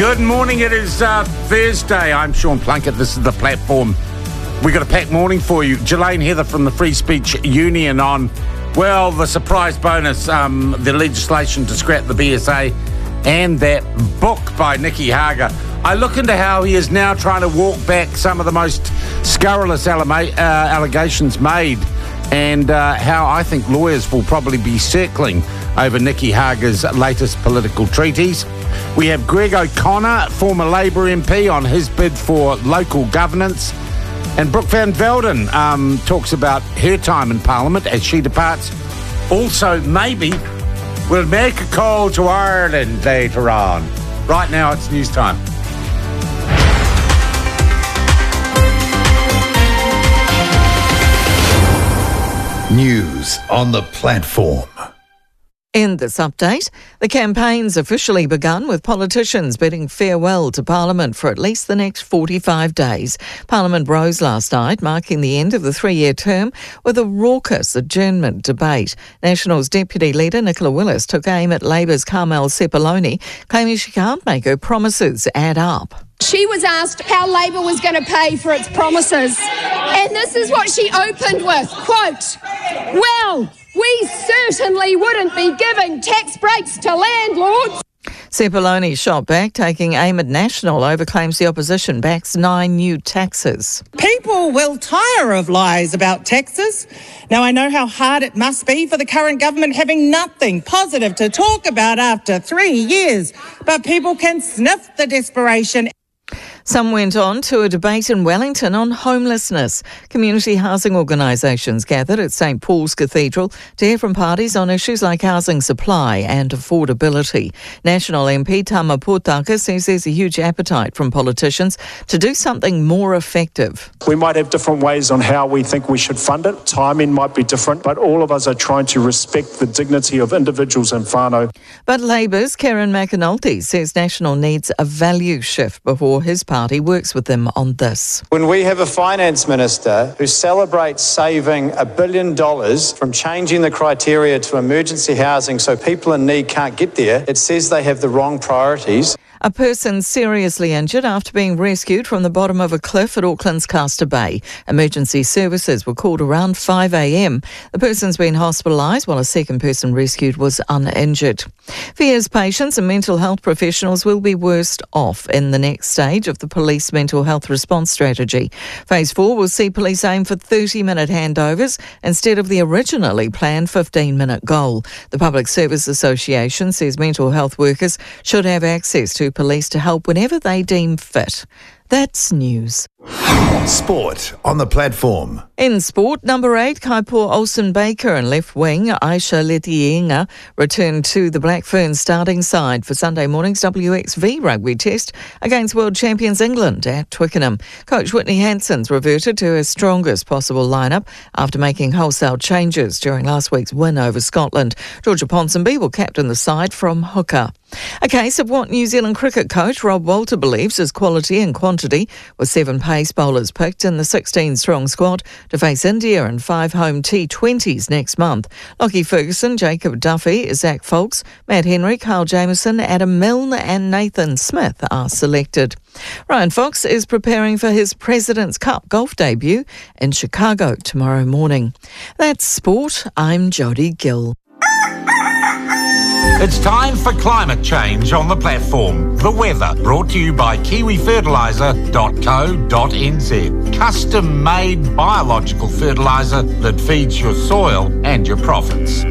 Good morning. It is Thursday. I'm Sean Plunkett. This is The Platform. We got a packed morning for you. Jelaine Heather from the Free Speech Union on, well, the surprise bonus, the legislation to scrap the BSA and that book by Nicky Hager. I look into how he is now trying to walk back some of the most scurrilous allegations made and how I think lawyers will probably be circling over Nicky Hager's latest political treatise. We have Greg O'Connor, former Labour MP, on his bid for local governance. And Brooke Van Velden talks about her time in Parliament as she departs. Also, maybe we'll make a call to Ireland later on. Right now, it's news time. News on The Platform. In this update, the campaign's officially begun with politicians bidding farewell to Parliament for at least the next 45 days. Parliament rose last night, marking the end of the 3-year term with a raucous adjournment debate. National's Deputy Leader Nicola Willis took aim at Labour's Carmel Sepuloni, claiming she can't make her promises add up. She was asked how Labour was going to pay for its promises, and this is what she opened with, quote, "Well, we certainly wouldn't be giving tax breaks to landlords." Sepuloni shot back, taking aim at National over claims the opposition backs 9 new taxes. People will tire of lies about taxes. Now, I know how hard it must be for the current government having nothing positive to talk about after 3 years, but people can sniff the desperation. Some went on to a debate in Wellington on homelessness. Community housing organisations gathered at St Paul's Cathedral to hear from parties on issues like housing supply and affordability. National MP Tama Potaka says there's a huge appetite from politicians to do something more effective. We might have different ways on how we think we should fund it. Timing might be different, but all of us are trying to respect the dignity of individuals and whānau. But Labour's Karen McAnulty says National needs a value shift before his party works with them on this. When we have a finance minister who celebrates saving $1 billion from changing the criteria to emergency housing so people in need can't get there, it says they have the wrong priorities. A person seriously injured after being rescued from the bottom of a cliff at Auckland's Castor Bay. Emergency services were called around 5 a.m. The person's been hospitalised while a second person rescued was uninjured. Fears patients and mental health professionals will be worst off in the next stage of the police mental health response strategy. Phase 4 will see police aim for 30-minute handovers instead of the originally planned 15-minute goal. The Public Service Association says mental health workers should have access to police to help whenever they deem fit. That's news. Sport on The Platform. In sport, number 8, Kaipo Olsen-Baker and left wing Aisha Letienga returned to the Black Ferns starting side for Sunday morning's WXV rugby test against world champions England at Twickenham. Coach Whitney Hanson's reverted to her strongest possible lineup after making wholesale changes during last week's win over Scotland. Georgia Ponsonby will captain the side from hooker. A case of what New Zealand cricket coach Rob Walter believes is quality and quantity, with 7 pace bowlers picked in the 16-strong squad to face India in 5 home T20s next month. Lockie Ferguson, Jacob Duffy, Zach Folks, Matt Henry, Carl Jamieson, Adam Milne and Nathan Smith are selected. Ryan Fox is preparing for his President's Cup golf debut in Chicago tomorrow morning. That's sport. I'm Jodie Gill. It's time for climate change on The Platform. The weather brought to you by kiwifertiliser.co.nz. Custom-made biological fertiliser that feeds your soil and your profits.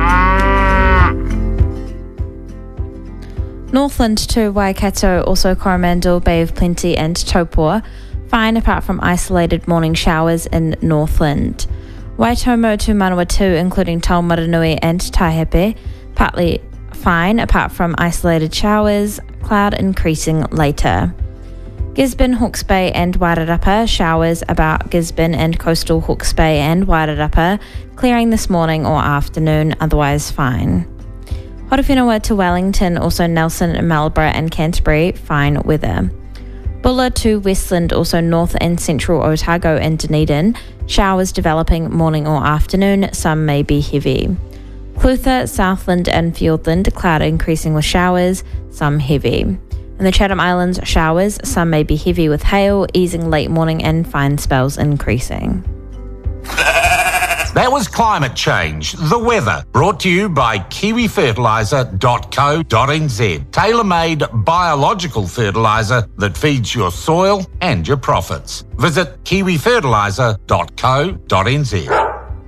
Northland to Waikato, also Coromandel, Bay of Plenty and Taupua. Fine apart from isolated morning showers in Northland. Waitomo to Manawatu, including Taumaranui and Taihape. Partly fine apart from isolated showers, cloud increasing later. Gisborne, Hawke's Bay and Wairarapa, showers about Gisborne and coastal Hawke's Bay and Wairarapa, clearing this morning or afternoon, otherwise fine. Horowhenua to Wellington, also Nelson, Marlborough and Canterbury, fine weather. Bulla to Westland, also north and central Otago and Dunedin, showers developing morning or afternoon, some may be heavy. Clutha, Southland and Fiordland, cloud increasing with showers, some heavy. In the Chatham Islands, showers. Some may be heavy with hail, easing late morning and fine spells increasing. That was Climate Change, the weather, brought to you by kiwifertiliser.co.nz. Tailor-made biological fertiliser that feeds your soil and your profits. Visit kiwifertiliser.co.nz.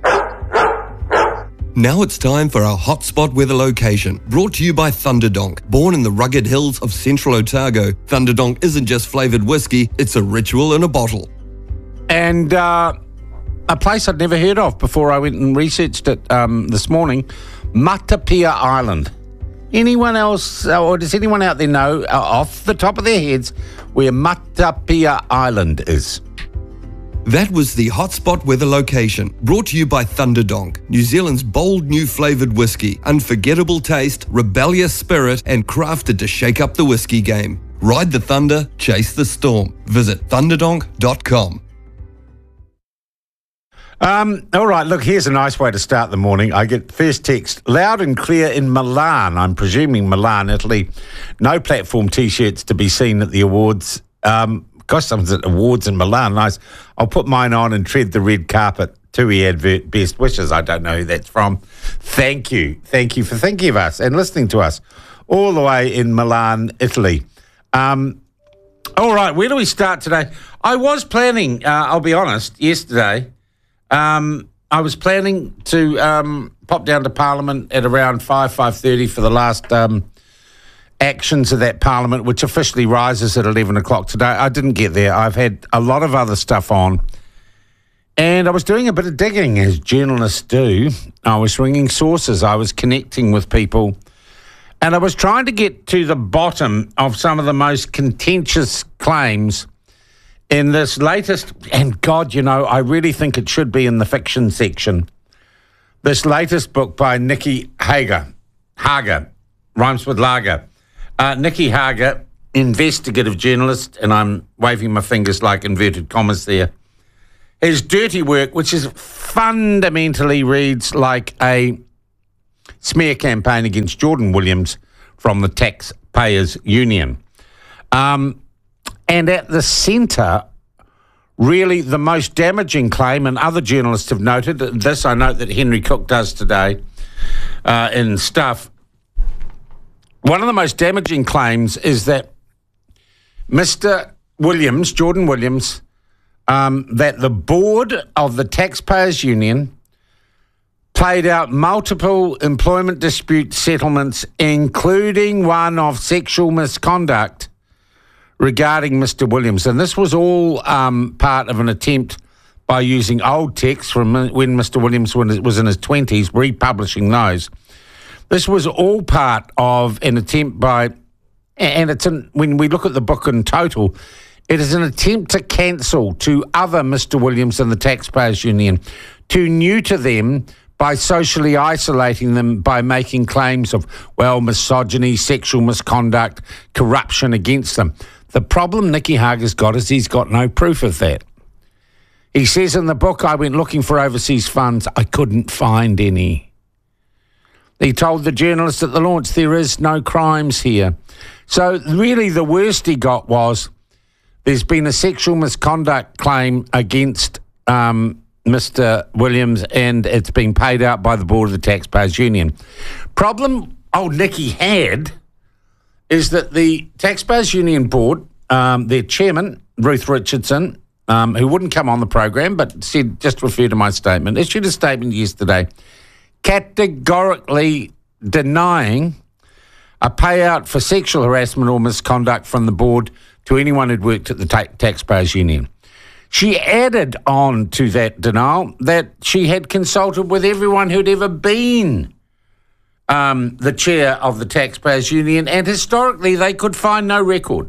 Now it's time for our hotspot weather location, brought to you by Thunderdonk. Born in the rugged hills of central Otago, Thunderdonk isn't just flavoured whiskey, it's a ritual in a bottle. And a place I'd never heard of before I went and researched it this morning, Matapia Island. Anyone else, or does anyone out there know, off the top of their heads, where Matapia Island is? That was the hotspot weather location, brought to you by Thunderdonk, New Zealand's bold new flavoured whiskey, unforgettable taste, rebellious spirit, and crafted to shake up the whiskey game. Ride the thunder, chase the storm. Visit thunderdonk.com. All right, look, here's a nice way to start the morning. I get first text, loud and clear in Milan. I'm presuming Milan, Italy. No platform T-shirts to be seen at the awards. Gosh, someone's at awards in Milan. Nice. I'll put mine on and tread the red carpet. TUI advert, best wishes. I don't know who that's from. Thank you. Thank you for thinking of us and listening to us all the way in Milan, Italy. All right, where do we start today? I was planning, I'll be honest, yesterday, I was planning to pop down to Parliament at around 5:30 for the last actions of that Parliament, which officially rises at 11 o'clock today. I didn't get there. I've had a lot of other stuff on. And I was doing a bit of digging, as journalists do. I was ringing sources. I was connecting with people. And I was trying to get to the bottom of some of the most contentious claims in this latest, and God, you know, I really think it should be in the fiction section, this latest book by Nikki Hager, rhymes with lager. Nikki Hager, investigative journalist, and I'm waving my fingers like inverted commas there. His dirty work, which is fundamentally reads like a smear campaign against Jordan Williams from the Taxpayers Union. And at the centre, really the most damaging claim, and other journalists have noted this, I note that Henry Cook does today in Stuff. One of the most damaging claims is that Mr. Williams, Jordan Williams, that the board of the Taxpayers Union played out multiple employment dispute settlements, including one of sexual misconduct regarding Mr. Williams. And this was all part of an attempt by using old texts from when Mr. Williams was in his 20s, republishing those. This was all part of an attempt by, and when we look at the book in total, it is an attempt to cancel to other Mr. Williams and the Taxpayers Union, to neuter them by socially isolating them, by making claims of, well, misogyny, sexual misconduct, corruption against them. The problem Nikki Hager's got is he's got no proof of that. He says in the book, I went looking for overseas funds. I couldn't find any. He told the journalist at the launch, there is no crimes here. So really the worst he got was there's been a sexual misconduct claim against Mr. Williams, and it's been paid out by the board of the Taxpayers Union. Problem old Nikki had is that the Taxpayers Union board, their chairman, Ruth Richardson, who wouldn't come on the program but said, just refer to my statement, issued a statement yesterday categorically denying a payout for sexual harassment or misconduct from the board to anyone who'd worked at the Taxpayers Union. She added on to that denial that she had consulted with everyone who'd ever been the chair of the Taxpayers Union, and historically they could find no record.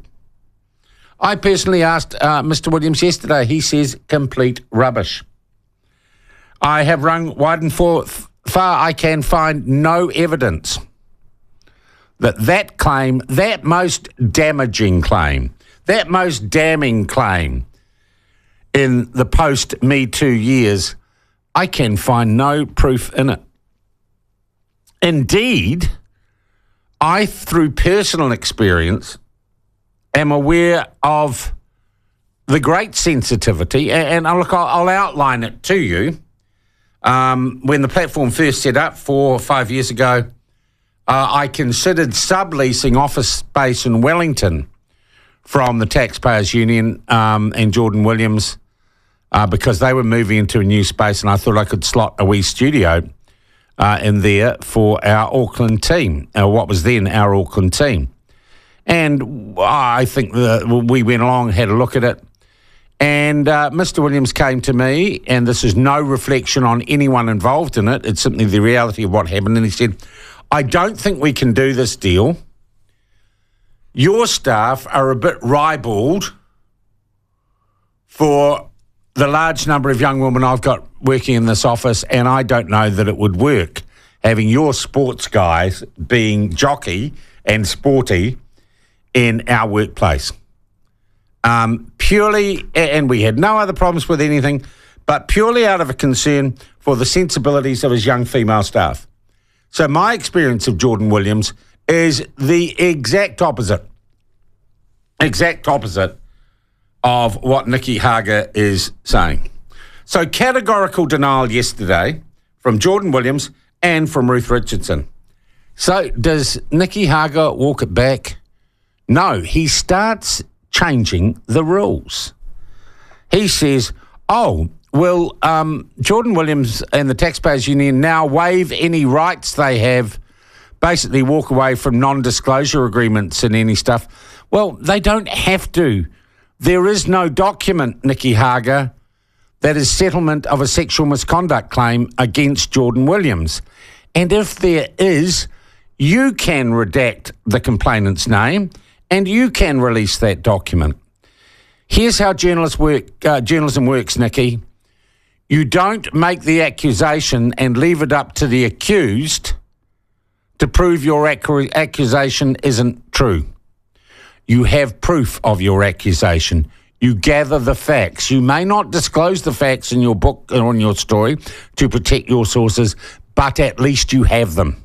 I personally asked Mr. Williams yesterday. He says complete rubbish. I have rung wide and far. I can find no evidence that claim, that most damaging claim, that most damning claim in the post-Me Too years, I can find no proof in it. Indeed, I, through personal experience, am aware of the great sensitivity, and look, I'll outline it to you. When the platform first set up 4 or 5 years ago, I considered subleasing office space in Wellington from the Taxpayers Union and Jordan Williams because they were moving into a new space, and I thought I could slot a wee studio in there for our Auckland team, what was then our Auckland team. And I think we went along, had a look at it, and Mr. Williams came to me, and this is no reflection on anyone involved in it, it's simply the reality of what happened, and he said, I don't think we can do this deal. Your staff are a bit ribald for the large number of young women I've got working in this office, and I don't know that it would work, having your sports guys being jockey and sporty in our workplace. Purely, and we had no other problems with anything, but purely out of a concern for the sensibilities of his young female staff. So my experience of Jordan Williams is the exact opposite of what Nikki Hager is saying. So categorical denial yesterday from Jordan Williams and from Ruth Richardson. So does Nikki Hager walk it back? No, he starts changing the rules. He says, will Jordan Williams and the Taxpayers Union now waive any rights they have, basically walk away from non-disclosure agreements and any stuff? Well, they don't have to. There is no document, Nikki Hager, that is settlement of a sexual misconduct claim against Jordan Williams. And if there is, you can redact the complainant's name and you can release that document. Here's how journalism works, Nikki. You don't make the accusation and leave it up to the accused to prove your accusation isn't true. You have proof of your accusation. You gather the facts. You may not disclose the facts in your book or in your story to protect your sources, but at least you have them.